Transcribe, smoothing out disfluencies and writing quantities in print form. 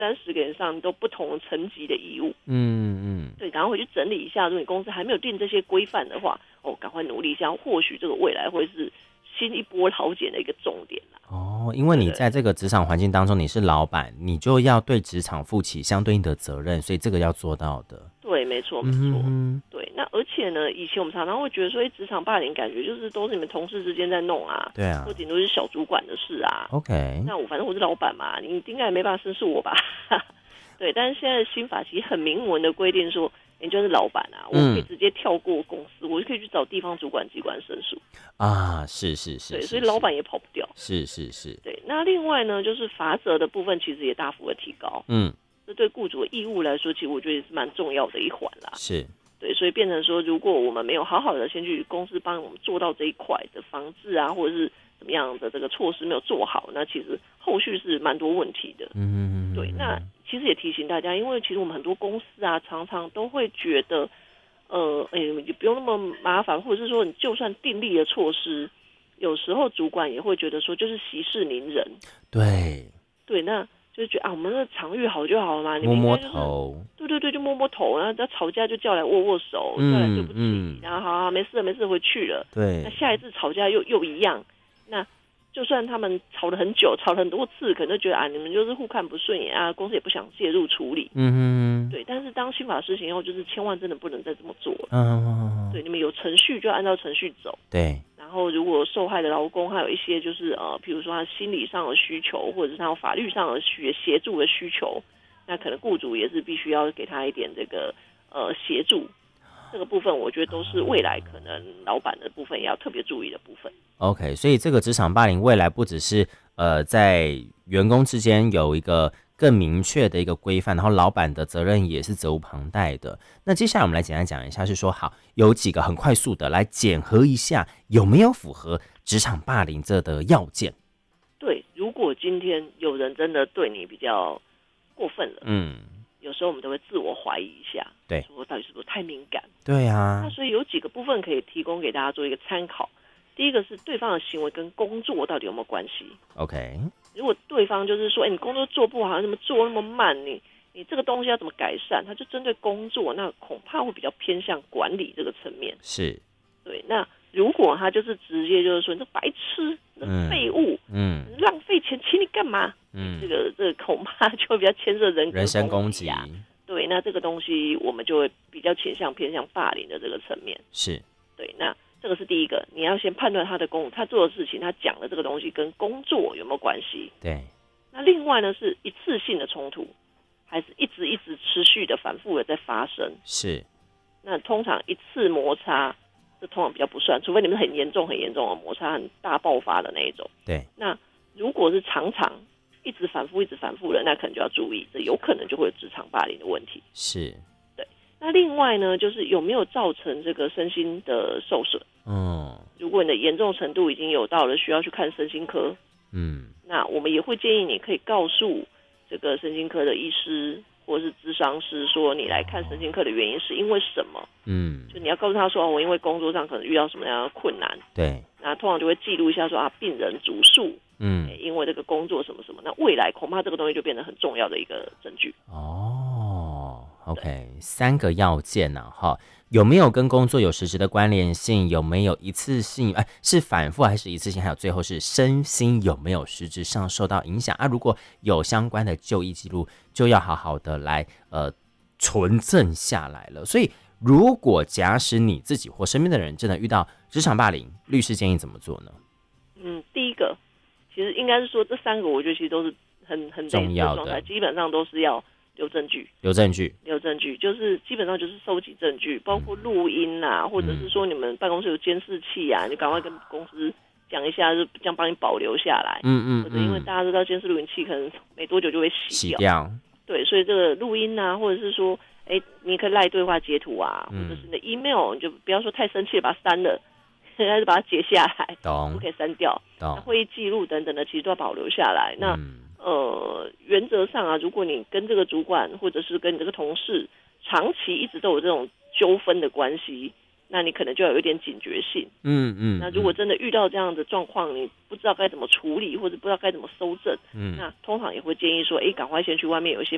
30个人上都不同层级的义务。对，赶快回去整理一下，如果你公司还没有定这些规范的话，赶快努力一下，或许这个未来会是新一波劳检的一个重点啦。 因为你在这个职场环境当中，你是老板，你就要对职场负起相对应的责任，所以这个要做到的。 对，没错没错。对，那而且呢，以前我们常常会觉得说，职场霸凌感觉就是都是你们同事之间在弄啊， 对啊， 或顶多是小主管的事啊。 OK， 那反正我是老板嘛，你应该也没办法申诉我吧？对，但是现在的新法其实很明文的规定说，你就是老板啊，我可以直接跳过公司，我就可以去找地方主管机关申诉啊，是， 对，所以老板也跑不掉。 是， 对，那另外呢，就是罚则的部分其实也大幅的提高。这对雇主的义务来说，其实我觉得也是蛮重要的一环啦。 是， 对，所以变成说，如果我们没有好好的先去公司帮我们做到这一块的防治啊，或者是怎么样的这个措施没有做好，那其实后续是蛮多问题的。对，那其实也提醒大家，因为其实我们很多公司啊，常常都会觉得，你不用那么麻烦，或者是说你就算订立了措施，有时候主管也会觉得说，就是息事宁人。对，那就觉得我们的场域好就好了嘛，你们应该就是摸头， 对，就摸摸头，然后要吵架就叫来握握手，叫来对不起，然后好，没事回去了。 对， 那下一次吵架又一样，那就算他们吵了很久，吵了很多次，可能就觉得你们就是互看不顺眼啊，公司也不想介入处理。对，但是当新法施行以后，就是千万真的不能再这么做了。对，你们有程序就按照程序走。 对。 然后，如果受害的劳工还有一些就是比如说他心理上的需求，或者是他有法律上的协助的需求，那可能雇主也是必须要给他一点这个协助。这个部分我觉得都是未来可能老板的部分也要特别注意的部分。 OK， 所以这个职场霸凌未来不只是在员工之间有一个更明确的一个规范，然后老板的责任也是责无旁贷的。那接下来我们来简单讲一下，是说好有几个很快速的来检核一下有没有符合职场霸凌这的要件。 对，如果今天有人真的对你比较过分了，有时候我们都会自我怀疑一下， 对， 说到底是不是太敏感？ 对啊， 那所以有几个部分可以提供给大家做一个参考。第一个是对方的行为跟工作到底有没有关系 ？OK， 如果对方就是说，你工作做不好，怎么做那么慢，你这个东西要怎么改善？他就针对工作，那恐怕会比较偏向管理这个层面。 是， 对。那如果他就是直接就是说，你这白痴，那废物，浪费钱，请你干嘛？这个恐怕就会比较牵涉人身攻击啊。 对，那这个东西我们就会比较偏向霸凌的这个层面。 是， 对，那这个是第一个，你要先判断他做的事情，他讲的这个东西跟工作有没有关系。 对。 那另外呢，是一次性的冲突，还是一直持续的反复的在发生？是。那通常一次摩擦，这通常比较不算，除非你们很严重的摩擦，很大爆发的那一种。对。那如果是常常一直反复的，那可能就要注意，这有可能就会有职场霸凌的问题。是。对。那另外呢，就是有没有造成这个身心的受损？如果你的严重程度已经有到了需要去看身心科，那我们也会建议你可以告诉这个身心科的医师或是咨商师说，你来看身心科的原因是因为什么？就你要告诉他说，我因为工作上可能遇到什么样的困难。对。那通常就会记录一下说病人主诉，因为这个工作什么什么，那未来恐怕这个东西就变得很重要的一个证据。 OK， 3个要件呢，有没有跟工作有实质的关联性？有没有一次性？是反复还是一次性？还有最后是身心有没有实质上受到影响？如果有相关的就医记录，就要好好的来存证下来了。所以，如果假使你自己或身边的人真的遇到职场霸凌，律师建议怎么做呢？ 第一个，其实应该是说这3个，我觉得其实都是很重要的状态，基本上都是要留证据，就是基本上就是收集证据，包括录音啊，或者是说你们办公室有监视器啊，你赶快跟公司讲一下，就这样帮你保留下来。或者因为大家知道监视录音器可能没多久就会洗掉。对，所以这个录音啊，或者是说，你可以赖对话截图啊，或者是你的 email， 你就不要说太生气把它删了，还是把它截下来，不可以删掉。那会议记录等等的，其实都要保留下来。那原则上啊，如果你跟这个主管或者是跟你这个同事长期一直都有这种纠纷的关系，那你可能就要有一点警觉性。那如果真的遇到这样的状况，你不知道该怎么处理，或者不知道该怎么搜证，那通常也会建议说，赶快先去外面有一些